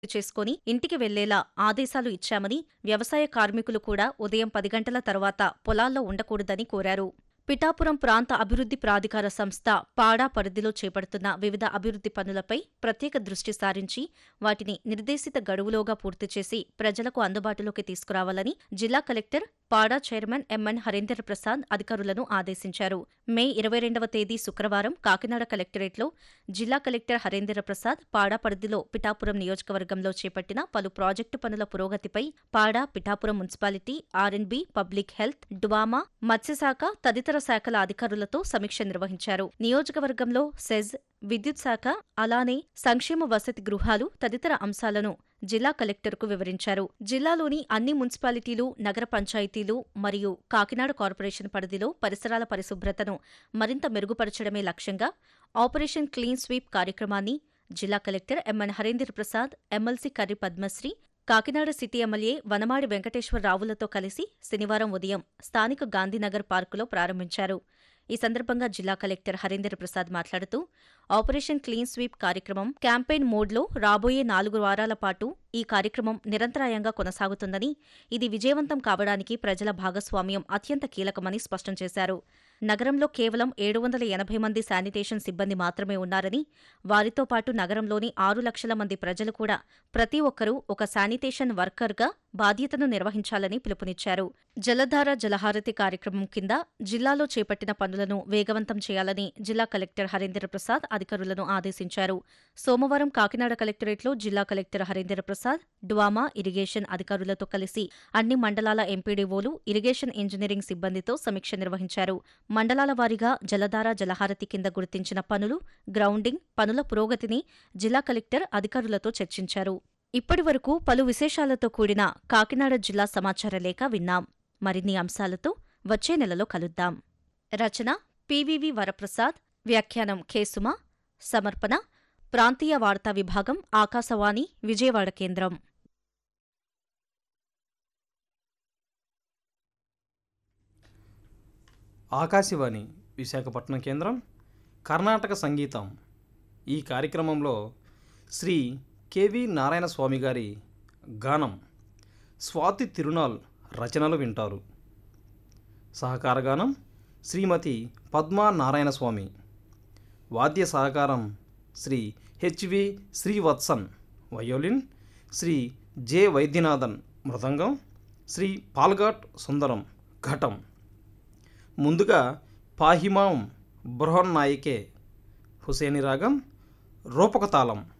చేసుకుని ఇంటికి వెళ్లేలా ఆదేశాలు ఇచ్చామని, వ్యవసాయ కార్మికులు కూడా ఉదయం 10 గంటల తర్వాత పొలాల్లో ఉండకూడదని కోరారు. పిఠాపురం ప్రాంత అభివృద్ధి ప్రాధికార సంస్థ పాడా పరిధిలో చేపడుతున్న వివిధ అభివృద్ధి పనులపై ప్రత్యేక దృష్టి సారించి వాటిని నిర్దేశిత గడువులోగా పూర్తి చేసి ప్రజలకు అందుబాటులోకి తీసుకురావాలని జిల్లా కలెక్టర్ పాడా చైర్మన్ ఎంఎన్ హరీందర్ ప్రసాద్ అధికారులను ఆదేశించారు. మే 22వ తేదీ శుక్రవారం కాకినాడ కలెక్టరేట్లో జిల్లా కలెక్టర్ హరీందర్ ప్రసాద్ పాడా పరిధిలో పిఠాపురం నియోజకవర్గంలో చేపట్టిన పలు ప్రాజెక్టు పనుల పురోగతిపై పాడా, పిఠాపురం మున్సిపాలిటీ, ఆర్ఎండ్బి, పబ్లిక్ హెల్త్, డ్వామా, మత్స్యశాఖ తదితర శాఖల అధికారులతో సమీక్ష నిర్వహించారు. నియోజకవర్గంలో సెజ్, విద్యుత్ శాఖ, అలానే సంక్షేమ వసతి గృహాలు తదితర అంశాలను జిల్లా కలెక్టర్కు వివరించారు. జిల్లాలోని అన్ని మున్సిపాలిటీలు, నగర పంచాయతీలు మరియు కాకినాడ కార్పొరేషన్ పరిధిలో పరిసరాల పరిశుభ్రతను మరింత మెరుగుపరచడమే లక్ష్యంగా ఆపరేషన్ క్లీన్ స్వీప్ కార్యక్రమాన్ని జిల్లా collector MN Harinder Prasad, MLC Karri Padmashri, Kakinada city MLA Vanamadi వెంకటేశ్వరరావులతో కలిసి శనివారం ఉదయం స్థానిక గాంధీనగర్ పార్కులో ప్రారంభించారు. ఈ సందర్భంగా జిల్లా కలెక్టర్ హరీందర్ ప్రసాద్ మాట్లాడుతూ ఆపరేషన్ క్లీన్ స్వీప్ కార్యక్రమం క్యాంపెయిన్ మోడ్లో రాబోయే 4 వారాల పాటు ఈ కార్యక్రమం నిరంతరాయంగా కొనసాగుతుందని, ఇది విజయవంతం కావడానికి ప్రజల భాగస్వామ్యం అత్యంత కీలకమని స్పష్టం చేశారు. నగరంలో కేవలం 780 మంది శానిటేషన్ సిబ్బంది మాత్రమే ఉన్నారని, వారితో పాటు నగరంలోని 6 లక్షల మంది ప్రజలు కూడా ప్రతి ఒక్కరూ ఒక శానిటేషన్ వర్కర్గా బాధ్యతను నిర్వహించాలని పిలుపునిచ్చారు. జలధార జలహారతి కార్యక్రమం కింద జిల్లాలో చేపట్టిన పనులను వేగవంతం చేయాలని జిల్లా కలెక్టర్ హరీందర్ ప్రసాద్ అధికారులను ఆదేశించారు. సోమవారం కాకినాడ కలెక్టరేట్లో జిల్లా కలెక్టర్ హరీందర్ ప్రసాద్, డ్వామా, ఇరిగేషన్ అధికారులతో కలిసి అన్ని మండలాల ఎంపీడీఓలు, ఇరిగేషన్ ఇంజనీరింగ్ సిబ్బందితో సమీక్ష నిర్వహించారు. మండలాల వారీగా జలధార జలహారతి కింద గుర్తించిన పనులు, గ్రౌండింగ్ పనుల పురోగతిని జిల్లా కలెక్టర్ అధికారులతో చర్చించారు. ఇప్పటివరకు పలు విశేషాలతో కూడిన కాకినాడ జిల్లా సమాచార లేఖ విన్నాం. మరిన్ని అంశాలతో వచ్చే నెలలో కలుద్దాం. రచన పివివి వరప్రసాద్, వ్యాఖ్యానం కె సుమ, సమర్పణ ప్రాంతీయ వార్తా విభాగం, ఆకాశవాణి విజయవాడ కేంద్రం. ఆకాశవాణి విశాఖపట్నం కేంద్రం. కర్ణాటక సంగీతం. ఈ కార్యక్రమంలో శ్రీ కెవి నారాయణ స్వామి గారి గానం, స్వాతి తిరునాల్ రచనలు వింటారు. సహకారగానం శ్రీమతి పద్మా నారాయణ స్వామి. వాద్య సహకారం Shri HV Srivatsan violin, Shri J Vaidyanathan మృదంగం, శ్రీ పాల్ఘాట్ సుందరం ఘటం. ముందుగా పాహిమాం బృహన్నాయికే హుసేని రాగం రూపకతాళం.